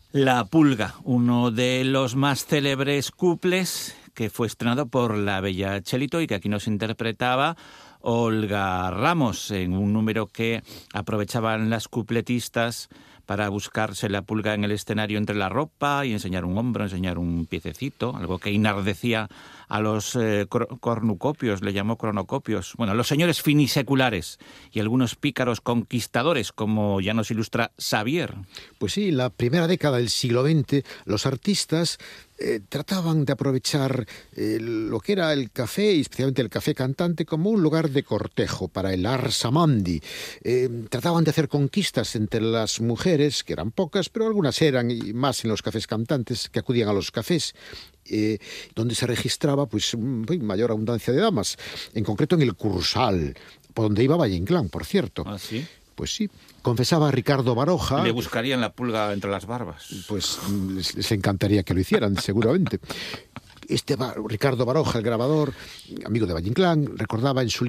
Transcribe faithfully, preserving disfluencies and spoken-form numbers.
La Pulga, uno de los más célebres cuples que fue estrenado por la bella Chelito y que aquí nos interpretaba Olga Ramos en un número que aprovechaban las cupletistas para buscarse la pulga en el escenario entre la ropa y enseñar un hombro, enseñar un piececito, algo que enardecía a los eh, cornucopios, le llamó cronocopios, bueno, los señores finiseculares y algunos pícaros conquistadores, como ya nos ilustra Xavier. Pues sí, en la primera década del siglo veinte, los artistas eh, trataban de aprovechar eh, lo que era el café, y especialmente el café cantante, como un lugar de cortejo para el ars amandi. Eh, trataban de hacer conquistas entre las mujeres, que eran pocas, pero algunas eran, y más en los cafés cantantes, que acudían a los cafés, Eh, donde se registraba pues mayor abundancia de damas, en concreto en el Cursal, por donde iba Valle Inclán, por cierto. ¿Ah, sí? Pues sí, confesaba Ricardo Baroja. Le buscarían la pulga entre las barbas. Pues les, les encantaría que lo hicieran, seguramente. Este Ricardo Baroja, el grabador, amigo de Valle Inclán, recordaba en su